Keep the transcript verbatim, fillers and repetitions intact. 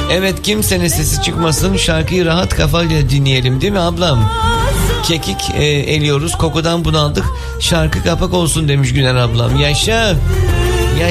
Evet, kimsenin sesi çıkmasın, şarkıyı rahat kafayla dinleyelim değil mi ablam? Kekik e, eliyoruz, kokudan bunaldık, şarkı kapak olsun demiş Güner ablam. Yaşa.